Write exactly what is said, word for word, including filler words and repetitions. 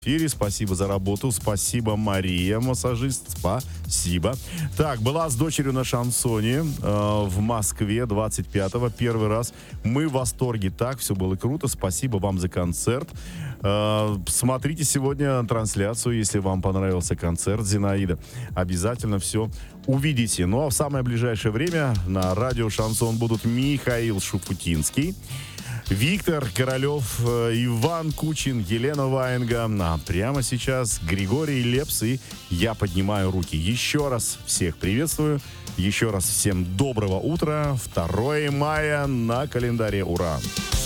эфире. Спасибо за работу. Спасибо, Мария, массажист. Спасибо. Так, была с дочерью на шансоне э, в Москве двадцать пятого. Первый раз. Мы в восторге. Так, все было круто. Спасибо вам за концерт. Э, смотрите сегодня трансляцию, если вам понравился концерт Зинаида. Обязательно все увидите. Ну, а в самое ближайшее время на радио «Шансон» будут Михаил Шуфутинский, Виктор Королев, Иван Кучин, Елена Ваенга. А прямо сейчас Григорий Лепс и «Я поднимаю руки». Еще раз всех приветствую. Еще раз всем доброго утра. второе мая на календаре. Ура!